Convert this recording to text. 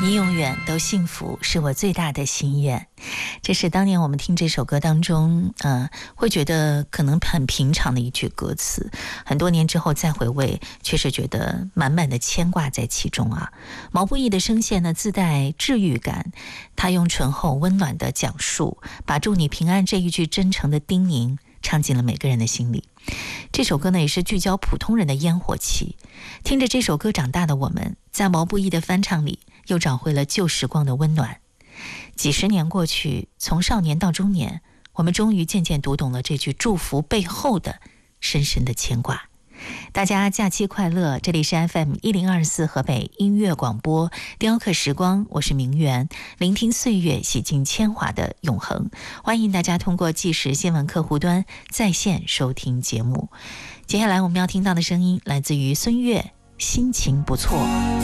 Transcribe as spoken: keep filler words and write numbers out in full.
你永远都幸福是我最大的心愿。这是当年我们听这首歌当中呃，会觉得可能很平常的一句歌词，很多年之后再回味，确实觉得满满的牵挂在其中啊。毛不易的声线呢，自带治愈感，他用醇厚温暖的讲述，把祝你平安这一句真诚的叮咛唱进了每个人的心里。这首歌呢，也是聚焦普通人的烟火气。听着这首歌长大的我们，在毛不易的翻唱里又找回了旧时光的温暖。几十年过去，从少年到中年，我们终于渐渐读懂了这句祝福背后的深深的牵挂。大家假期快乐，这里是 F M 一零二四河北音乐广播，雕刻时光，我是明媛，聆听岁月，洗尽铅华的永恒。欢迎大家通过即时新闻客户端在线收听节目。接下来我们要听到的声音来自于孙悦，心情不错。